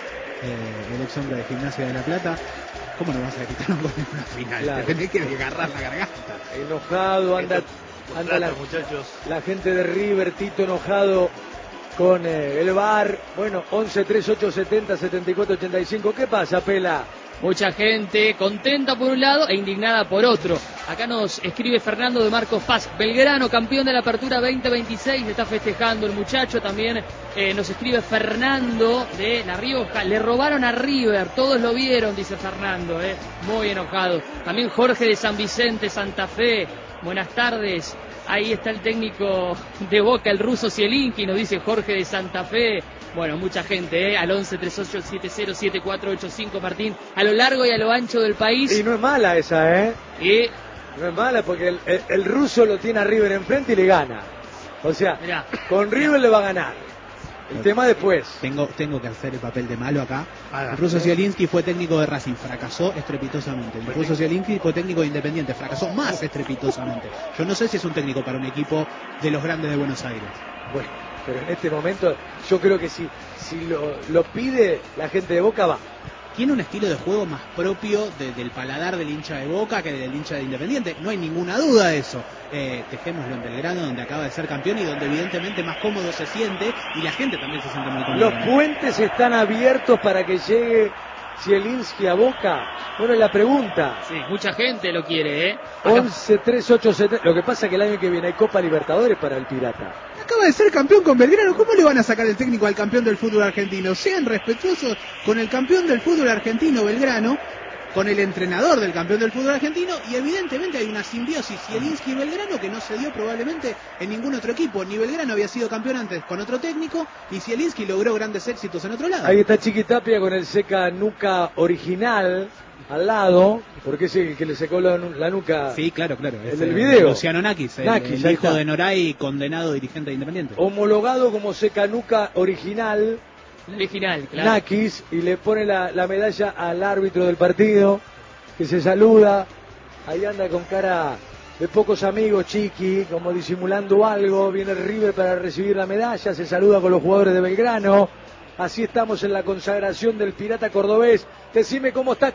S1: El ex hombre de Gimnasia de La Plata. ¿Cómo no vas a quitar un gol en una final?
S2: Claro.
S1: Te tenés que agarrar la garganta.
S2: Enojado, anda
S6: muchachos.
S2: la gente de River, Tito enojado con el VAR. Bueno, 11, 38, 70, 74, 85. ¿Qué pasa, Pela?
S3: Mucha gente contenta por un lado e indignada por otro. Acá nos escribe Fernando de Marcos Paz. Belgrano, campeón de la Apertura 2026, está festejando el muchacho. También nos escribe Fernando de La Rioja. Le robaron a River, todos lo vieron, dice Fernando. Muy enojado. También Jorge de San Vicente, Santa Fe. Buenas tardes. Ahí está el técnico de Boca, el ruso Zielinski, nos dice Jorge de Santa Fe. Bueno, mucha gente, al 11 38 70 7485, Martín, a lo largo y a lo ancho del país.
S2: Y no es mala esa,
S3: Y
S2: no es mala porque el ruso lo tiene a River enfrente y le gana. O sea,
S3: mirá,
S2: con River le va a ganar. El tema después.
S1: Tengo que hacer el papel de malo acá. El ruso Zielinski fue técnico de Racing, fracasó estrepitosamente. El ruso Zielinski fue técnico de Independiente, fracasó más estrepitosamente. Yo no sé si es un técnico para un equipo de los grandes de Buenos Aires.
S2: Bueno, pero en este momento yo creo que si lo pide la gente de Boca va.
S1: Tiene un estilo de juego más propio del paladar del hincha de Boca que del hincha de Independiente, no hay ninguna duda de eso. Dejémoslo en Belgrano, donde acaba de ser campeón y donde evidentemente más cómodo se siente, y la gente también se siente muy cómoda.
S2: Los puentes están abiertos para que llegue Zielinski a Boca. Bueno, la pregunta.
S3: sí, mucha gente lo quiere,
S2: 11, 3, 8, 7. Lo que pasa es que el año que viene hay Copa Libertadores para el Pirata.
S1: Acaba de ser campeón con Belgrano, ¿cómo le van a sacar el técnico al campeón del fútbol argentino? Sean respetuosos con el campeón del fútbol argentino, Belgrano, con el entrenador del campeón del fútbol argentino, y evidentemente hay una simbiosis Zielinski y Belgrano que no se dio probablemente en ningún otro equipo. Ni Belgrano había sido campeón antes con otro técnico, y Zielinski logró grandes éxitos en otro lado.
S2: Ahí está Chiquitapia con el seca nuca original al lado, porque es el que le secó la nuca.
S1: Sí, claro.
S2: El del video.
S1: Luciano Nakis, el hijo
S2: está.
S1: de Noray, condenado dirigente de Independiente.
S2: Homologado como seca nuca original.
S3: Original, claro.
S2: Nakis, y le pone la medalla al árbitro del partido, que se saluda. Ahí anda con cara de pocos amigos, Chiqui, como disimulando algo. Viene River para recibir la medalla, se saluda con los jugadores de Belgrano. Así estamos en la consagración del Pirata Cordobés. Decime cómo está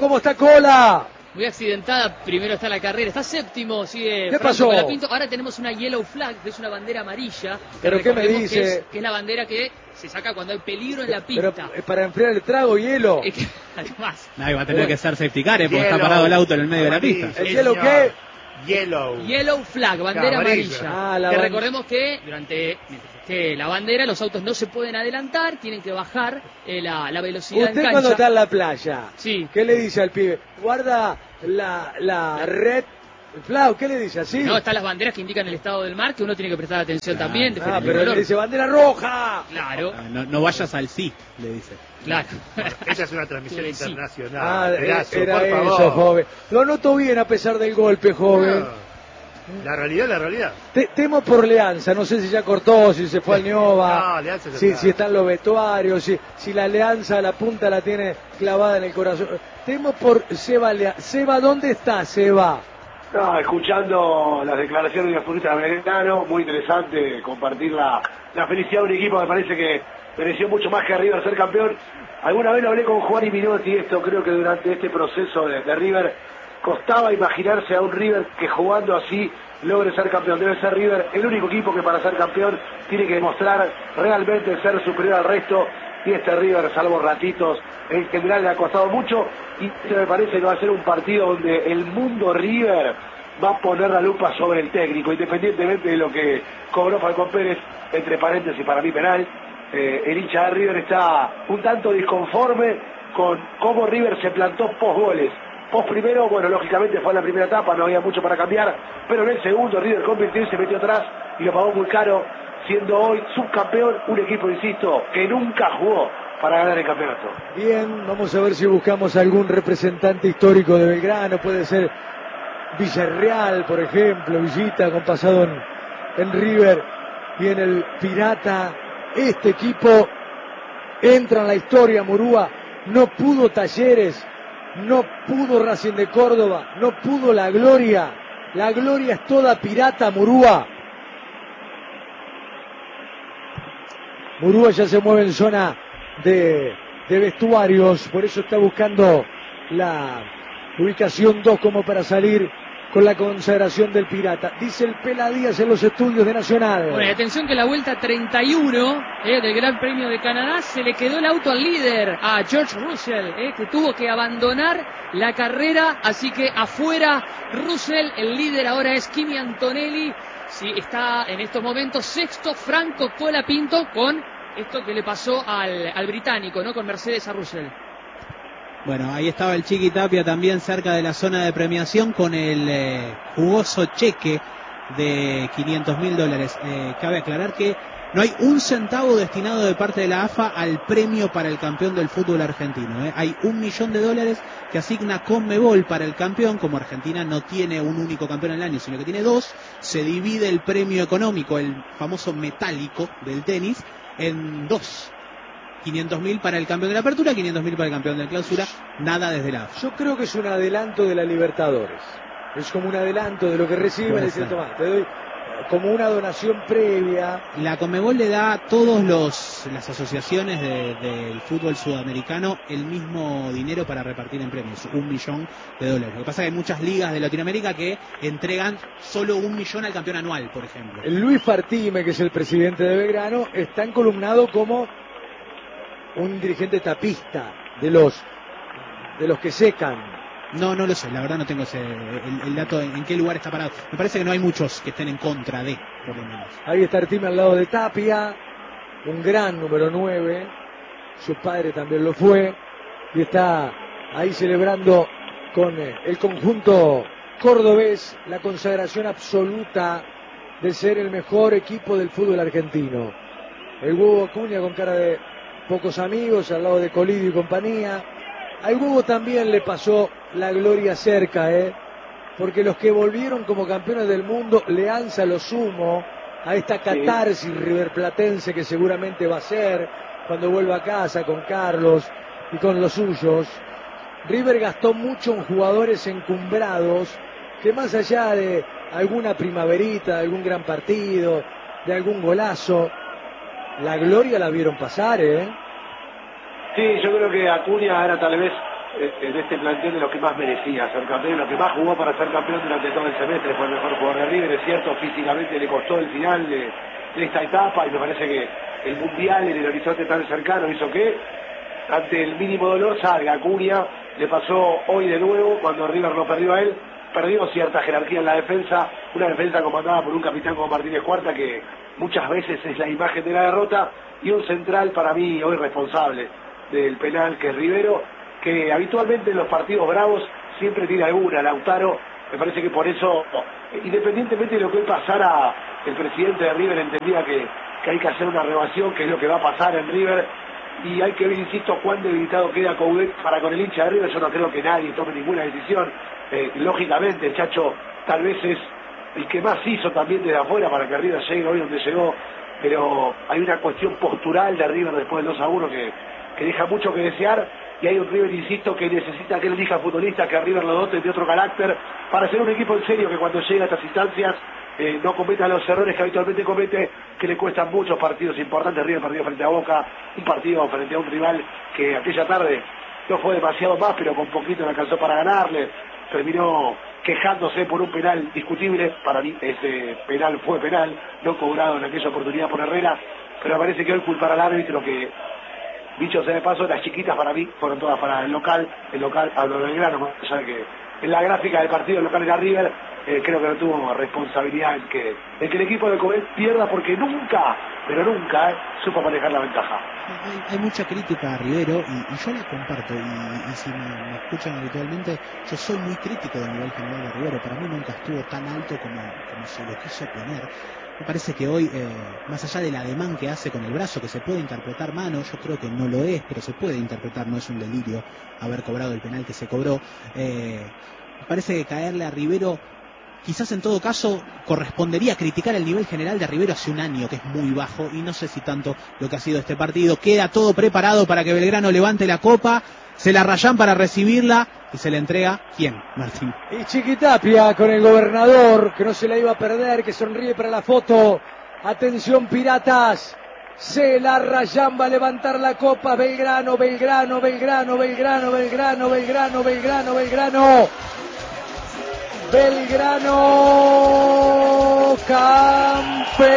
S2: Cola.
S3: Muy accidentada, primero está la carrera, está séptimo, sigue
S2: ¿Qué
S3: Franco
S2: pasó?
S3: Colapinto. Ahora tenemos una yellow flag, que es una bandera amarilla.
S2: ¿Pero qué me
S3: recordemos
S2: dice?
S3: Que es la bandera que se saca cuando hay peligro en la pista.
S2: Pero para enfriar el trago, hielo.
S3: Además,
S1: Nadie va a tener que ser safety car, porque está parado el auto en el medio de la pista.
S2: ¿El hielo qué?
S3: Yellow flag, bandera amarilla.
S2: La
S3: que recordemos que durante que la bandera, los autos no se pueden adelantar, tienen que bajar la velocidad en
S2: Usted
S3: cancha.
S2: cuando está en la playa,
S3: Sí.
S2: ¿qué le dice al pibe? Guarda la red Flau, ¿qué le dice así?
S3: No, están las banderas que indican el estado del mar, que uno tiene que prestar atención también.
S2: Pero le dice bandera roja.
S3: Claro.
S1: No vayas al sí, le dice.
S3: Claro.
S6: Esa es una transmisión internacional.
S2: Era
S6: por
S2: eso,
S6: favor.
S2: joven. Lo noto bien a pesar del golpe, joven.
S6: La realidad.
S2: Temo por Leanza, no sé si ya cortó, si se fue al Ñova, si están los vestuarios, si la Leanza la punta la tiene clavada en el corazón. Temo por Seba Leanza. Seba, ¿dónde está Seba?
S5: No, escuchando las declaraciones de los futbolistas americanos, muy interesante compartir la felicidad de un equipo que parece que mereció mucho más que River ser campeón. Alguna vez lo hablé con Juan y Minotti, esto creo que durante este proceso de River costaba imaginarse a un River que jugando así logre ser campeón. Debe ser River el único equipo que para ser campeón tiene que demostrar realmente ser superior al resto, y este River, salvo ratitos, en general le ha costado mucho, y este me parece que va a ser un partido donde el mundo River va a poner la lupa sobre el técnico, independientemente de lo que cobró Falcón Pérez, entre paréntesis para mí penal. El hincha de River está un tanto disconforme con cómo River se plantó post goles. Post primero, bueno, lógicamente fue en la primera etapa, no había mucho para cambiar, pero en el segundo River convirtió y se metió atrás y lo pagó muy caro, siendo hoy subcampeón, un equipo, insisto, que nunca jugó para ganar el campeonato.
S2: Bien, vamos a ver si buscamos algún representante histórico de Belgrano, puede ser Villarreal, por ejemplo, Villita, con pasado en River y en el Pirata. Este equipo entra en la historia, Murúa. No pudo Talleres, no pudo Racing de Córdoba, no pudo La Gloria. La Gloria es toda Pirata, Murúa. Murúa ya se mueve en zona de vestuarios, por eso está buscando la ubicación 2 como para salir con la consagración del Pirata. Dice el Pela Díaz en los estudios de Nacional.
S3: Bueno, y atención que la vuelta 31 del Gran Premio de Canadá se le quedó el auto al líder, a George Russell, que tuvo que abandonar la carrera, así que afuera Russell, el líder ahora es Kimi Antonelli, sí, está en estos momentos sexto Franco Colapinto con esto que le pasó al británico, ¿no? Con Mercedes a Russell.
S1: Bueno, ahí estaba el Chiqui Tapia también cerca de la zona de premiación con el jugoso cheque de $500.000. Cabe aclarar que no hay un centavo destinado de parte de la AFA al premio para el campeón del fútbol argentino. Hay $1 millón que asigna Conmebol para el campeón. Como Argentina no tiene un único campeón al año, sino que tiene dos, se divide el premio económico, el famoso metálico del tenis, en dos. 500.000 para el campeón de la apertura, 500.000 para el campeón de la clausura, nada desde la AFA.
S2: Yo creo que es un adelanto de la Libertadores. Es como un adelanto de lo que reciben, le dice, tomá, te doy como una donación previa.
S1: La Conmebol le da a todas las asociaciones del fútbol sudamericano el mismo dinero para repartir en premios, $1 millón. Lo que pasa es que hay muchas ligas de Latinoamérica que entregan solo $1 millón al campeón anual, por ejemplo.
S2: Luis Fartime, que es el presidente de Belgrano, está encolumnado como un dirigente tapista de los que secan.
S1: No lo sé, la verdad no tengo el dato en qué lugar está parado. Me parece que no hay muchos que estén en contra de, por lo menos.
S2: Ahí está Artime al lado de Tapia, un gran número 9, su padre también lo fue, y está ahí celebrando con el conjunto cordobés la consagración absoluta de ser el mejor equipo del fútbol argentino. El Huevo Acuña con cara de pocos amigos, al lado de Colidio y compañía. Al Huevo también le pasó la gloria cerca, porque los que volvieron como campeones del mundo, Leanza lo sumo a esta catarsis riverplatense que seguramente va a ser cuando vuelva a casa con Carlos y con los suyos. River gastó mucho en jugadores encumbrados que más allá de alguna primaverita, de algún gran partido, de algún golazo, la gloria la vieron pasar,
S5: Sí, yo creo que Acuña era tal vez en este plantel de lo que más merecía ser campeón, lo que más jugó para ser campeón durante todo el semestre, fue el mejor jugador de River. Es cierto, físicamente le costó el final de esta etapa, y me parece que el mundial en el horizonte tan cercano hizo que ante el mínimo dolor salga. Acuña le pasó hoy de nuevo, cuando River lo perdió a él, perdió cierta jerarquía en la defensa, una defensa comandada por un capitán como Martínez Cuarta, que muchas veces es la imagen de la derrota, y un central para mí hoy responsable del penal, que es Rivero, que habitualmente en los partidos bravos siempre tiene alguna. Lautaro Me parece que por eso, independientemente de lo que hoy pasara, el presidente de River entendía que hay que hacer una renovación, que es lo que va a pasar en River, y hay que ver, insisto, cuán debilitado queda Coudet para con el hincha de River. Yo no creo que nadie tome ninguna decisión. Lógicamente, el Chacho tal vez es el que más hizo también desde afuera para que River llegue hoy donde llegó, pero hay una cuestión postural de River después del 2-1 que deja mucho que desear, y hay un River, insisto, que necesita que él elija futbolistas que a River lo dote de otro carácter para ser un equipo en serio que cuando llega a estas instancias no cometa los errores que habitualmente comete, que le cuestan muchos partidos importantes. River partido frente a Boca, un partido frente a un rival que aquella tarde no fue demasiado más, pero con poquito le alcanzó para ganarle, terminó quejándose por un penal discutible. Para mí ese penal fue penal, no cobrado en aquella oportunidad por Herrera, pero me parece que hoy culpar al árbitro, que dicho sea de paso, las chiquitas para mí fueron todas para el local hablo de Belgrano, ya que en la gráfica del partido el local era River. Creo que no tuvo responsabilidad en que el equipo de Coudet pierda, porque nunca, pero nunca supo manejar la ventaja.
S1: Hay mucha crítica a Rivero y yo la comparto, y si me escuchan habitualmente, yo soy muy crítico del nivel general de Rivero. Para mí nunca estuvo tan alto como se lo quiso poner. Me parece que hoy, más allá del ademán que hace con el brazo, que se puede interpretar mano, yo creo que no lo es, pero se puede interpretar, no es un delirio haber cobrado el penal que se cobró. Me parece que caerle a Rivero, quizás en todo caso correspondería criticar el nivel general de Rivero hace un año, que es muy bajo, y no sé si tanto lo que ha sido este partido. Queda todo preparado para que Belgrano levante la copa, se la rayan para recibirla y se le entrega, ¿quién, Martín?
S2: Y Chiquitapia con el gobernador, que no se la iba a perder, que sonríe para la foto. Atención, Piratas, se la rayan, va a levantar la copa. Belgrano, Belgrano, Belgrano, Belgrano, Belgrano, Belgrano, Belgrano, Belgrano. Belgrano, campeón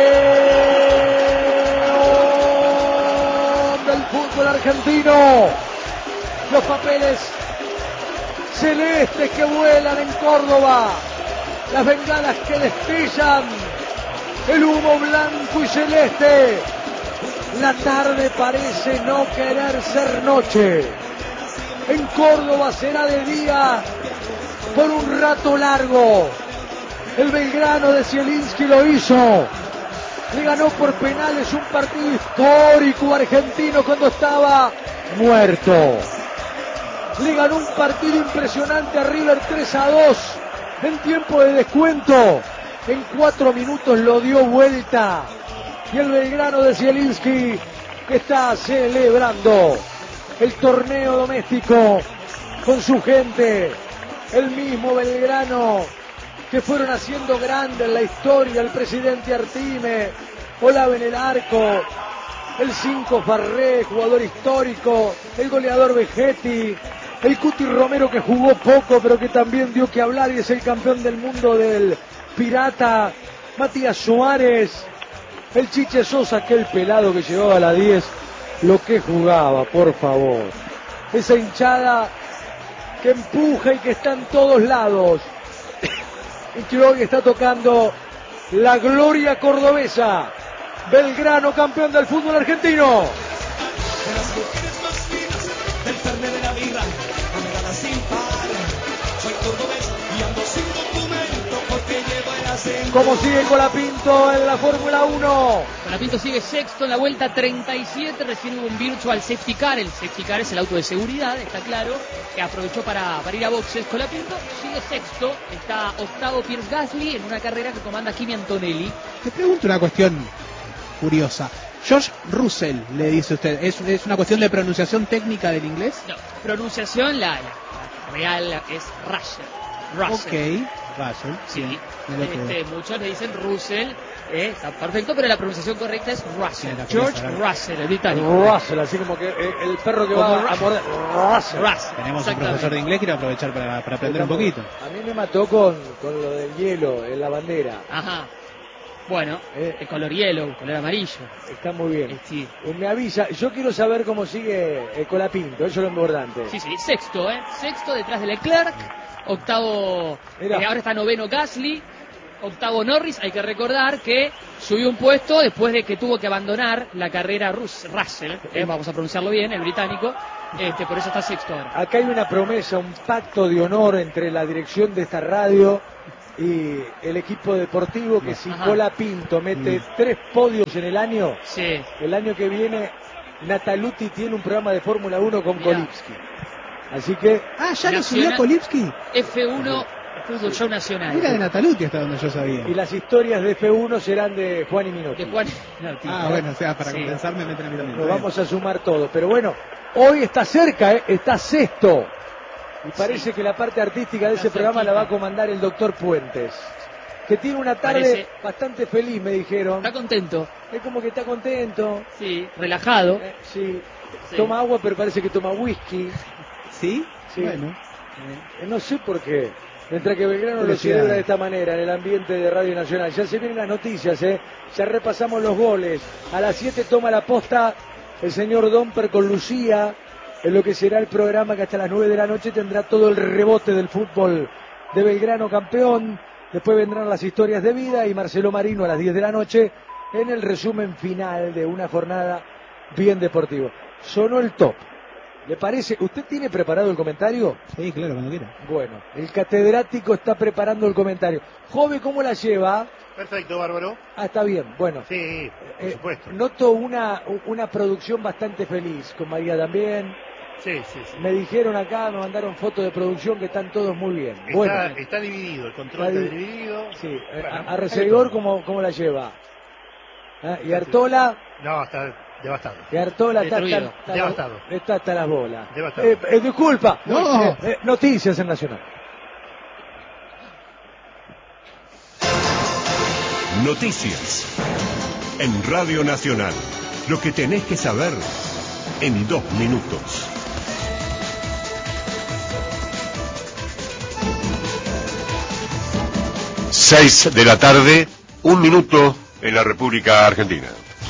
S2: del fútbol argentino. Los papeles celestes que vuelan en Córdoba, las bengalas que destellan, el humo blanco y celeste. La tarde parece no querer ser noche. En Córdoba será de día por un rato largo. El Belgrano de Zielinski lo hizo. Le ganó por penales un partido histórico argentino cuando estaba muerto. Le ganó un partido impresionante a River 3-2 en tiempo de descuento. En 4 minutos lo dio vuelta. Y el Belgrano de Zielinski está celebrando el torneo doméstico con su gente. El mismo Belgrano que fueron haciendo grande en la historia el presidente Artime, Olave en el arco, el 5 Farré, jugador histórico, el goleador Vegetti, el Cuti Romero, que jugó poco pero que también dio que hablar y es el campeón del mundo del Pirata, Matías Suárez, el Chiche Sosa, aquel pelado que llevaba a la 10, lo que jugaba, por favor. Esa hinchada que empuja y que está en todos lados y que hoy está tocando la gloria cordobesa. Belgrano, campeón del fútbol argentino. ¿Cómo sigue Colapinto en la Fórmula 1?
S3: Colapinto sigue sexto en la vuelta 37, recién hubo un virtual safety car. El safety car es el auto de seguridad, está claro, que aprovechó para ir a boxes. Colapinto sigue sexto, está octavo Pierce Gasly en una carrera que comanda Kimi Antonelli.
S1: Te pregunto una cuestión curiosa. George Russell, le dice usted, ¿es una cuestión de pronunciación técnica del inglés?
S3: No, pronunciación la real es Russell.
S1: Ok, Russell,
S3: sí. Muchos le dicen Russell, está perfecto, pero la pronunciación correcta es Russell.
S1: Sí,
S3: George Russell, el británico.
S2: Russell, así como que el perro que va a morder. Russell.
S1: Tenemos un profesor de inglés, quiero aprovechar para aprender un poquito.
S2: A mí me mató con lo del hielo en la bandera.
S3: Ajá. Bueno, el color hielo, color amarillo.
S2: Está muy bien.
S3: Sí.
S2: Me avisa, yo quiero saber cómo sigue Colapinto, eso es lo importante.
S3: Sí, sexto, sexto detrás de Leclerc, octavo, ahora está noveno Gasly, octavo Norris. Hay que recordar que subió un puesto después de que tuvo que abandonar la carrera Russell, vamos a pronunciarlo bien, el británico, por eso está sexto ahora.
S2: Acá hay una promesa, un pacto de honor entre la dirección de esta radio y el equipo deportivo, que si Pola Pinto mete 3 podios en el año, el año que viene Nataluti tiene un programa de Fórmula 1 con Kolipski. Así que...
S1: ¿ya lo subió Kolipski?
S3: F1 Fútbol Show Nacional.
S1: Era de Nataluti hasta donde yo sabía.
S2: Y las historias de F1 serán de Juan y Minotti.
S3: De Juan
S1: bueno, o sea, para compensarme meten a mí también.
S2: Lo vamos a sumar todo. Pero bueno, hoy está cerca, está sexto. Y parece que la parte artística de ese programa la va a comandar el doctor Puentes, que tiene una tarde bastante feliz, me dijeron.
S3: Está contento.
S2: Es como que está contento.
S3: Sí, relajado.
S2: Sí. Toma agua, pero parece que toma whisky.
S1: ¿Sí?
S2: Bueno. No sé por qué. Mientras que Belgrano lo celebra de esta manera en el ambiente de Radio Nacional. Ya se vienen las noticias, ya repasamos los goles. A las 7 toma la posta el señor Domper con Lucía, en lo que será el programa que hasta las 9 de la noche tendrá todo el rebote del fútbol de Belgrano campeón. Después vendrán las historias de vida y Marcelo Marino a las 10 de la noche en el resumen final de una jornada bien deportiva. Sonó el top. ¿Le parece? ¿Usted tiene preparado el comentario?
S1: Sí, claro, cuando quiera.
S2: Bueno, el catedrático está preparando el comentario. Jove, ¿cómo la lleva?
S6: Perfecto, bárbaro.
S2: Está bien, bueno.
S6: Sí, por supuesto.
S2: Noto una producción bastante feliz, con María también.
S6: Sí.
S2: Me dijeron acá, me mandaron fotos de producción que están todos muy bien.
S6: Está dividido, el control está dividido.
S2: Sí, a Resegor, ¿cómo la lleva? ¿Y Artola?
S6: No, está devastado.
S2: Y Artola
S6: devastado.
S2: Está hasta las bolas.
S6: Devastado.
S2: Disculpa.
S1: No.
S2: Noticias en Nacional.
S12: Noticias en Radio Nacional. Lo que tenés que saber en 2 minutos. Seis de la tarde, 1 minuto en la República Argentina.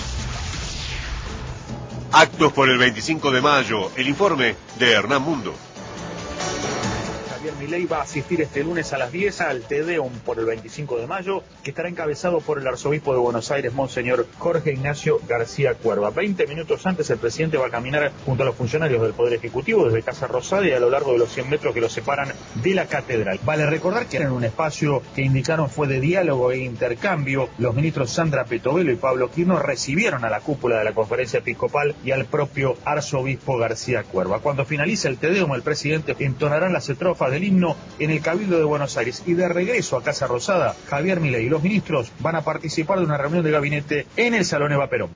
S12: Actos por el 25 de mayo, el informe de Hernán Mundo.
S13: Javier Milei va a asistir este lunes a las 10 al Te Deum por el 25 de mayo, que estará encabezado por el arzobispo de Buenos Aires, Monseñor Jorge Ignacio García Cuerva. 20 minutos antes, el presidente va a caminar junto a los funcionarios del Poder Ejecutivo desde Casa Rosada y a lo largo de los 100 metros que los separan de la catedral. Vale recordar que en un espacio que indicaron fue de diálogo e intercambio, los ministros Sandra Petovelo y Pablo Quirno recibieron a la cúpula de la conferencia episcopal y al propio arzobispo García Cuerva. Cuando finalice el Te Deum, el presidente entonará las estrofas del himno en el Cabildo de Buenos Aires, y de regreso a Casa Rosada, Javier Milei y los ministros van a participar de una reunión de gabinete en el Salón Eva Perón.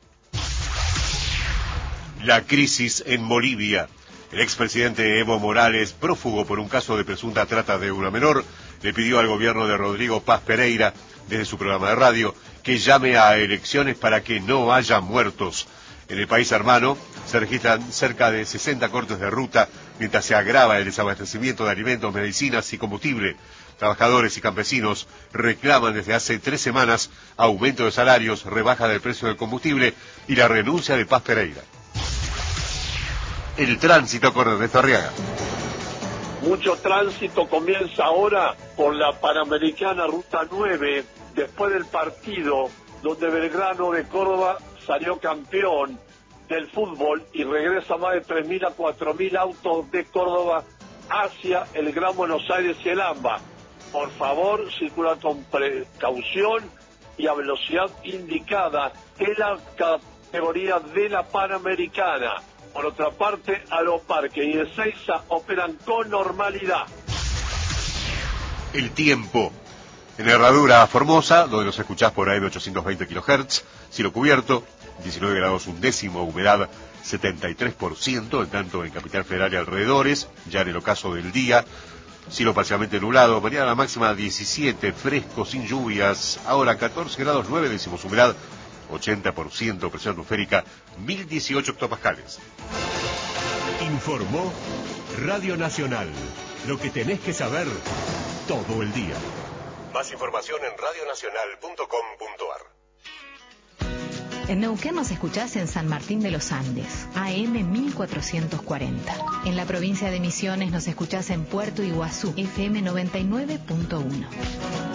S12: La crisis en Bolivia. El expresidente Evo Morales, prófugo por un caso de presunta trata de una menor, le pidió al gobierno de Rodrigo Paz Pereira, desde su programa de radio, que llame a elecciones para que no haya muertos. En el país hermano se registran cerca de 60 cortes de ruta, mientras se agrava el desabastecimiento de alimentos, medicinas y combustible. Trabajadores y campesinos reclaman desde hace 3 semanas aumento de salarios, rebaja del precio del combustible y la renuncia de Paz Pereira. El tránsito con Ernesto Arriaga.
S5: Mucho tránsito comienza ahora por la Panamericana Ruta 9, después del partido donde Belgrano de Córdoba salió campeón del fútbol y regresa más de 3.000 a 4.000 autos de Córdoba hacia el Gran Buenos Aires y el AMBA. Por favor, circula con precaución y a velocidad indicada en la categoría de la Panamericana. Por otra parte, Aeroparque y Ezeiza operan con normalidad.
S12: El tiempo. En Herradura Formosa, donde nos escuchás por AM 820 kHz, cielo cubierto, 19 grados 1/10, humedad 73%, en tanto en Capital Federal y alrededores, ya en el ocaso del día, cielo parcialmente nublado, mañana la máxima 17, fresco, sin lluvias, ahora 14 grados 9/10, humedad 80%, presión atmosférica 1018 hectopascales. Informó Radio Nacional, lo que tenés que saber todo el día. Más información en radionacional.com.ar.
S14: En Neuquén nos escuchás en San Martín de los Andes, AM 1440. En la provincia de Misiones nos escuchás en Puerto Iguazú, FM 99.1.